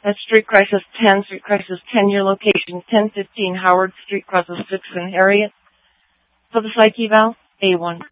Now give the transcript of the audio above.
That's Street Crisis 10, Street Crisis 10, your location, 1015 Howard Street, crosses 6th and Harriet. For the psych eval, A1.